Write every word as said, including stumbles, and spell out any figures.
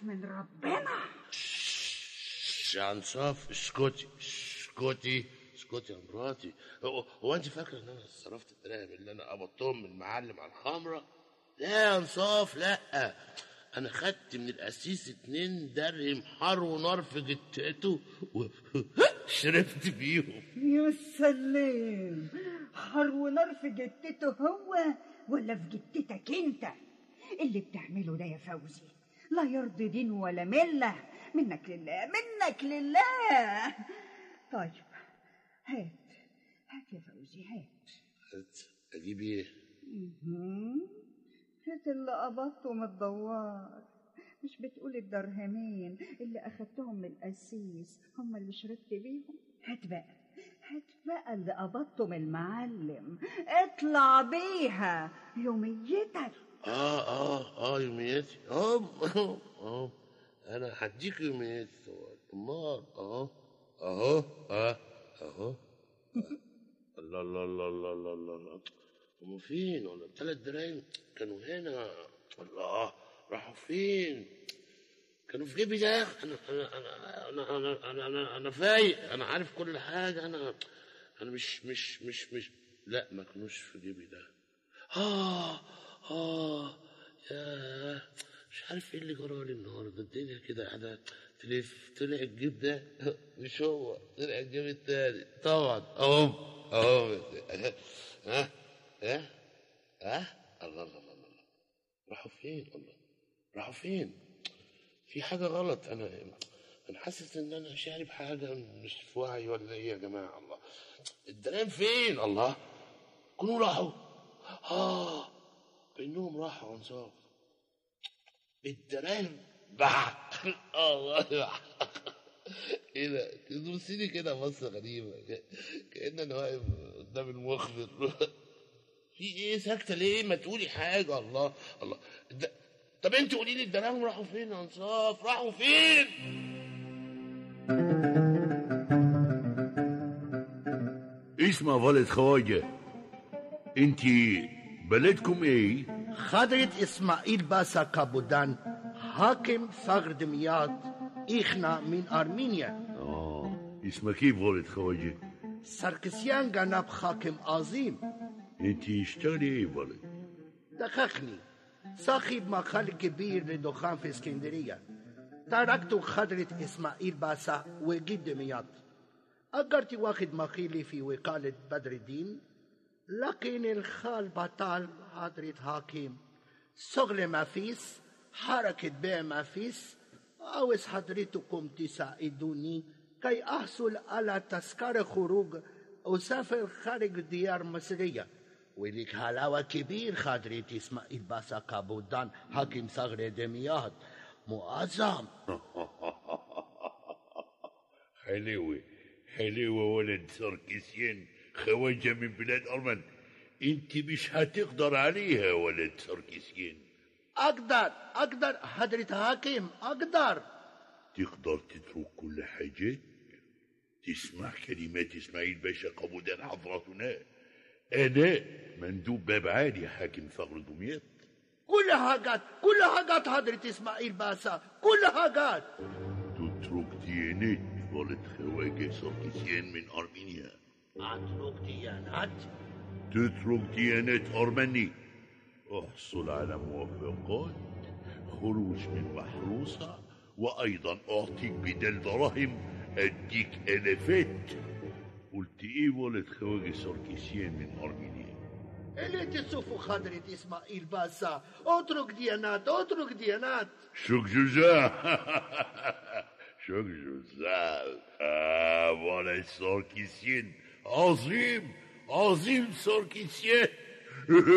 من ربنا. يا انصاف اسكتي اسكتي اسكتي يا مراتي. هو انت فاكره ان انا صرفت الدراهم اللي انا قبضتهم من المعلم على الخمره؟ لا يا انصاف لا، انا خدت من القسيس اتنين درهم حر ونار في جتته وشربت بيهم. يا سلام، حر ونار في جتته هو ولا في جتتك انت؟ اللي بتعمله ده يا فوزي لا يرضي دين ولا مله، منك لله منك لله. طيب هات هات يا فوزي هات. هات اجيب ايه؟ هات اللي قبضته من الدوار. مش بتقول الدرهمين اللي اخدتهم من القسيس هم اللي شربت بيهم؟ هات بقى هات بقى اللي قبضته من المعلم، اطلع بيها يوميتك. اه اه اه يومياتي اه اه اه انا هديك يومياتي. امال اهو اهو اه اهو. الله الله الله الله الله الله، هم فين؟ ولا الثلاث دراهم كانوا هنا؟ الله راحوا فين؟ كانوا في جيبي ده. انا انا انا انا انا انا انا, أنا فايق، انا عارف كل حاجه. انا انا مش مش مش مش لا ما كانوش في جيبي ده. اه اه يا مش عارف ايه اللي جرالي النهارده. الدنيا كده قاعده تلف. طلع الجيب ده مش هو، طلع الجيب التاني طبعا اهو اهو. ها ها ها الله الله الله الله، راحوا فين؟ الله راحوا فين؟ في حاجه غلط. انا انا حاسس ان انا شارب حاجه مش في وعي ولا ايه يا جماعه؟ الله الدراهم فين؟ الله كانوا راحوا. اه بانهم راحوا انصاف الدراهم بعد. الله ايه ده؟ تبصيلي كده بصه غريبه كأن انا واقف قدام المخبر. في ايه ساكته ليه؟ ما تقولي حاجه. الله الله الد... طب انت قولي لي الدراهم راحوا فين يا انصاف؟ راحوا فين؟ اسمع ولد خواجه، انتي بلدكم ايه؟ خضرة اسماعيل باسا كابودان، حاكم ثغر دمياط، احنا من ارمينيا. اه اسمك كيف ولد خواجه؟ سركسيان جناب حاكم عظيم. انتي اشتغلي ايه ولد؟ دققني، صاحب محل كبير لدخان في اسكندرية. تركت خضرة اسماعيل باسا وجيت دمياط. أجرت واخد مخيلي في وكالة بدر الدين، لكن الخال بطال حضرة حاكم. شغل ما فيس، حركة بيع ما فيس. عاوز حضرتكم تساعدوني كي أحصل على تذكرة خروج أسافر خارج ديار مصرية. ولك حلاوة كبير حضرة اسماعيل باسا كابودان حاكم ثغر دمياط معظم. حلوة حلوة ولد سركسيان خواجة من بلاد أرمن. انت مش هتقدر عليها ولد سركسيان. أقدر أقدر حضرة حاكم أقدر. تقدر تترك كل حاجة؟ تسمع كلمات اسماعيل باشا كابودان حضرتنا. أنا مندوب باب عالي حاكم ثغر دمياط. كل حاجات كل حاجات حضرة اسماعيل باسا كل حاجات. تترك ديانات ولد خواجة سركسيان من أرمينيا. أترك ديانات؟ تترك ديانات أرمني. احصل على موافقات خروج من محروسة، وأيضا أعطيك بدل دراهم أديك ألفات. قلت إيه ولد خواجة سركسيان من أرمينيا؟ اللي تشوفوا خضرة اسماعيل باسا اترك ديانات اترك ديانات. شوك جوزال شوك جوزال. آه ولد سركسيان عظيم عظيم سركسيان.